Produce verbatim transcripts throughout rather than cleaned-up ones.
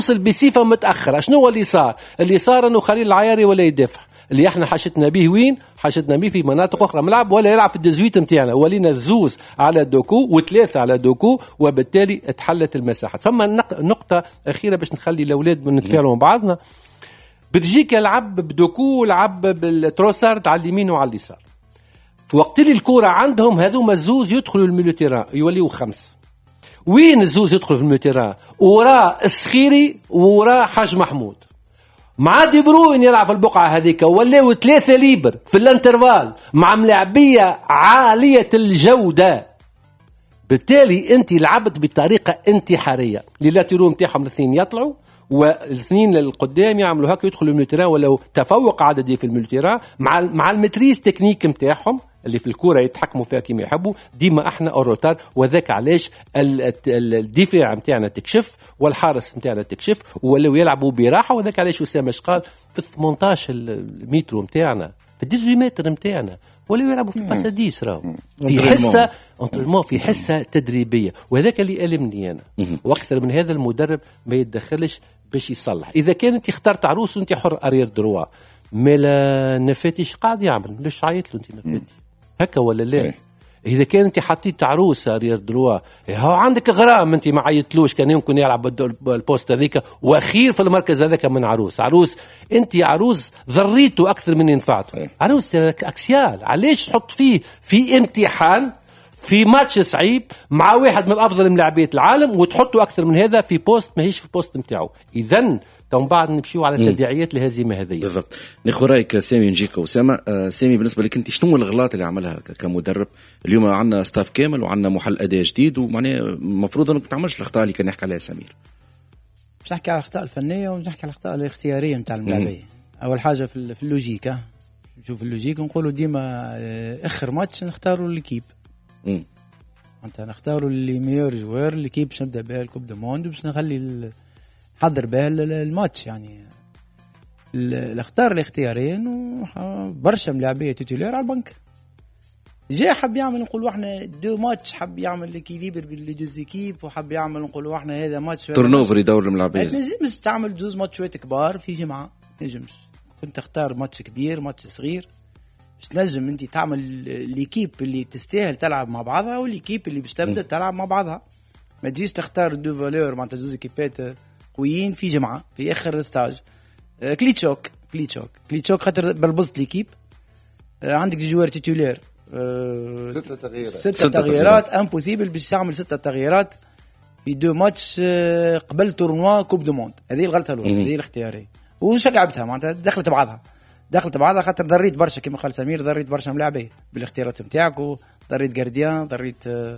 وصل بصفة متأخرة. شنو هو اللي صار؟ اللي صار انه خليل العياري ولا يدافع، اللي احنا حشتنا به وين؟ حشتنا به في مناطق اخرى ملعب، ولا يلعب في الدزويت نتاعنا، ولينا زوز على دوكو وثلاثه على دوكو، وبالتالي اتحلت المساحات. فما نقطه اخيره باش نخلي الاولاد نتفاعلوا مع بعضنا. بلجيكا لعب بدوكو، لعب بالتروسارد على اليمين وعلى اليسار. في وقت اللي الكره عندهم هذوما الزوز يدخلوا الميليتيران يوليوا خمس. وين الزوز يدخل في الميليتيران؟ وراه السخيري وراه حاج محمود، مع دي بروين يلعب في البقعة هذيك، ولاو ثلاثة ليبر في الانترفال مع ملاعبية عالية الجودة. بالتالي انت لعبت بطريقة انتحارية، للاتيرو متاعهم الاثنين يطلعوا والاثنين للقدام يعملوا هكا يدخلوا الميليتيران، ولو تفوق عددي في الميليتيران مع مع المتريز تكنيك متاعهم اللي في الكرة يتحكموا فيها كما يحبوا. ديما احنا اوروتار، وذاك علاش الدفاع متاعنا تكشف والحارس متاعنا تكشف ولو يلعبوا براحة. وذاك علاش أسامة قال في ثمانية عشر متر متاعنا، في ثمانية عشر متر متاعنا، ولو يلعبوا في الباساديس راهو في حصة انترمون، في حصة تدريبية. وذاك اللي ألمني أنا، واكثر من هذا المدرب ما يتدخلش باش يصلح. إذا كانت اخترت عروس وانت حر أرير دروا، ملا نفاتيش قاعد يعمل، ليش عيط له انت نفاتي هكا ولا لا؟ أي. إذا كان أنت حطيت عروسة ريال دروا، هو عندك غرام، أنت ما عيطلوش كان يمكن يلعب البوست هذيك وأخير في المركز هذاك من عروس. عروس أنت عروس ضريته أكثر من ينفعته. عروس أكسيال، علاش تحط فيه في امتحان في ماتش صعيب مع واحد من أفضل ملاعبيات العالم وتحطه أكثر من هذا في بوست ماهيش في البوست متاعه؟ إذن ومن بعد نمشيو على تداعيات الهزيمه هذه. بالضبط. ناخذ رايك سامي، نجيك وسامه. آه سامي، بالنسبه لك انت شنو الغلط اللي عملها كمدرب؟ اليوم عندنا ستاف كامل وعندنا محل اداء جديد، ومعناه المفروض انك ما تعملش الاخطاء اللي كان يحكي عليها سمير. مش نحكي على الاخطاء الفنيه ومش نحكي على الاخطاء الاختياريه نتاع الملاعبيه. اول حاجه في في اللوجيكا، نشوف اللوجيكا نقولوا ديما اخر ماتش نختاروا الكيب، انت نختاروا اللي ميور جوار الكيب باش نبدا بها الكوب دو موند باش نخلي حضر بها الماتش. يعني الاختار الاختيارين وبرشا ملاعبيه تيتولير على البنك. جاي حب يعمل نقولوا احنا دو ماتش، حب يعمل ليكيليبر بالديزيكيب، وحب يعمل نقولوا احنا هذا ماتش تورنوفر يدور الملاعبيه. نجمش تعمل جوز ماتشات كبار في جمعه، نجمش كنت تختار ماتش كبير ماتش صغير باش تنجم انت تعمل ليكيب اللي تستاهل تلعب مع بعضها والليكيب اللي باش تبدا تلعب مع بعضها. ما تجيش تختار دو فالور معناتها جوز كيبات قويين في جمعه في اخر ستاج. آه كليتشوك كليتشوك كليتشوك خاطر بلبست ليكيب. آه عندك جوار تيتولير آه ستة تغييرات ستة تغييرات امبوسيبل باش تعمل ستة تغييرات في دو ماتش آه قبل تورنوا كوب دو موند. هذه الغلطه الاولى، هذه الاختياريه وشقعبتها معناتها دخلت بعضها دخلت بعضها خاطر ضريت برشا كما قال سمير، ضريت برشا ملاعبيه بالاختيارات نتاعك، وضريت جارديان، ضريت آه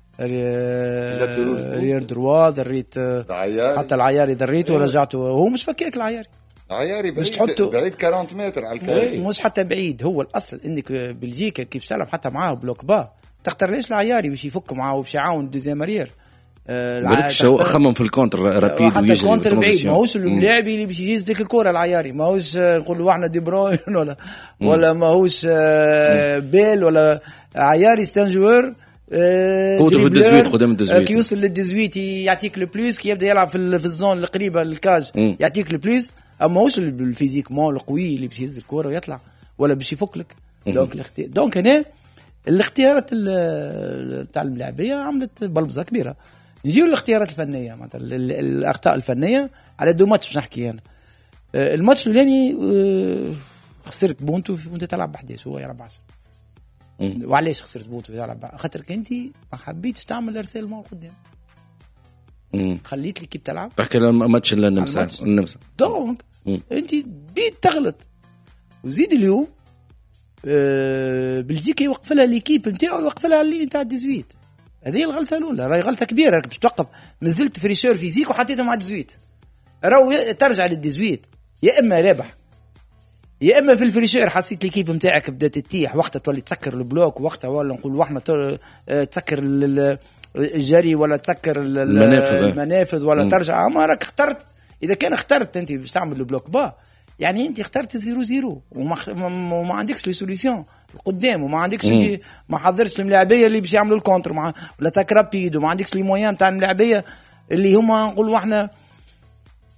ريال دروا، ضريت حتى العياري ضريته ورجعته. هو مش فكاك العياري، العياري بعيد بعيد أربعين متر على الكاري، مش حتى بعيد. هو الاصل انك بلجيكا كيف تلعب حتى معاه بلوك با تختار ليش العياري باش يفك معاه وباش يعاون دوزيام مارير. بالك شو خمم في الكونتر رابيد ويجي الكونتر بعيد، ماهوش اللاعب اللي باش يجيز ديك الكره العياري، ماهوش نقولوا احنا دي بروين ولا مم. ولا ماهوش بيل ولا عياري ستانجوور قوته في الدزويت قدام الدزويت كي يوصل للدزويت يعطيك البلوس، كي يبدا يلعب في في الزون القريبه للكاج يعطيك البلوس. اما ماهوش الفيزيك مو القوي اللي باش يهز الكره ويطلع ولا باش يفك لك. دونك الاختيار دونك هنا الاختيارات تاع الملاعبيه عملت بلبزه كبيره. نجيو للاختيارات الفنيه مثلا الاخطاء الفنيه على دو ماتش باش نحكي انا. الماتش الاولاني خسرت بونتو وانت تلعب بحداش هو يلعب عشرة. وعلاش خسرت بونتو يلعب؟ خاطر انت ما حبيتش تعمل ارسال ما قدام، خليت ليكيب تلعب. تحكي على الماتش النمسا النمسا دونك انت بيت تغلط. وزيد اليوم بلجيكا يوقف لها ليكيب نتاعو، يوقف لها اللي نتاع الدزويت. هذه الغلطه الاولى، راهي غلطه كبيره. راك باش توقف مازلت فريشور فيزيك وحطيتها مع الدزويت، راهو ترجع للدزويت يا اما رابح يا اما في الفريشور حسيت ليكيب نتاعك بدات تتيح، وقتها تولي تسكر البلوك، وقتها ولا نقول احنا تسكر الجري ولا تسكر المنافذ, المنافذ ولا م. ترجع. اما راك اخترت، اذا كان اخترت انت باش تعمل البلوك با يعني انت اخترت زيرو زيرو وما, وما عندكش لي سوليسيون القدام، وما عندكش لي ما حضرتش الملاعبيه اللي باش يعملوا الكونتر مع ولا تاك رابيد، وما عندكش لي مويان تاع الملاعبيه اللي هما نقولوا احنا